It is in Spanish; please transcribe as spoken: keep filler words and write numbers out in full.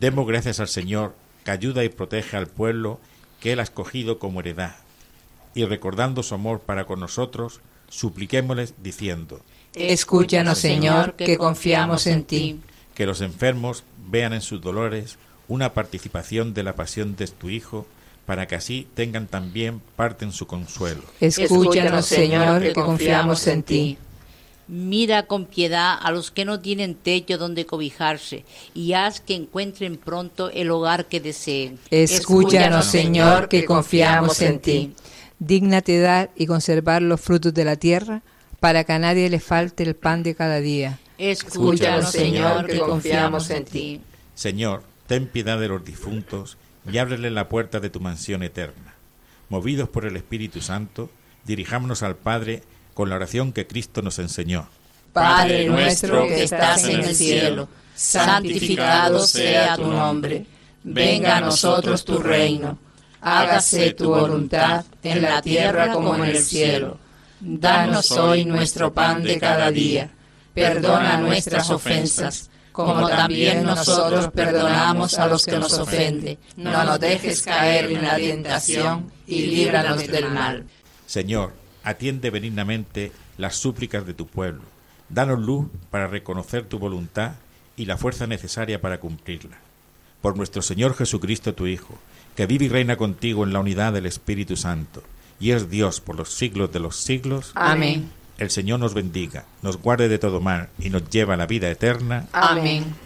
Demos gracias al Señor, que ayuda y protege al pueblo que Él ha escogido como heredad. Y recordando su amor para con nosotros, supliquémosles diciendo: Escúchanos, Señor, que confiamos en ti. Que los enfermos vean en sus dolores una participación de la pasión de tu Hijo, para que así tengan también parte en su consuelo. Escúchanos, Señor, que confiamos en ti. Mira con piedad a los que no tienen techo donde cobijarse y haz que encuentren pronto el hogar que deseen. Escúchanos, Señor, que confiamos en ti. Dígnate dar y conservar los frutos de la tierra, para que a nadie le falte el pan de cada día. Escúchanos, Señor, que confiamos en ti. Señor, ten piedad de los difuntos y ábrele la puerta de tu mansión eterna. Movidos por el Espíritu Santo, dirijámonos al Padre con la oración que Cristo nos enseñó. Padre nuestro que estás en el cielo, santificado sea tu nombre. Venga a nosotros tu reino. Hágase tu voluntad en la tierra como en el cielo. Danos hoy nuestro pan de cada día. Perdona nuestras ofensas, como también nosotros perdonamos a los que nos ofenden. No nos dejes caer en la tentación y líbranos del mal. Señor, atiende benignamente las súplicas de tu pueblo. Danos luz para reconocer tu voluntad y la fuerza necesaria para cumplirla. Por nuestro Señor Jesucristo, tu Hijo, que vive y reina contigo en la unidad del Espíritu Santo, y es Dios por los siglos de los siglos. Amén. El Señor nos bendiga, nos guarde de todo mal y nos lleva a la vida eterna. Amén.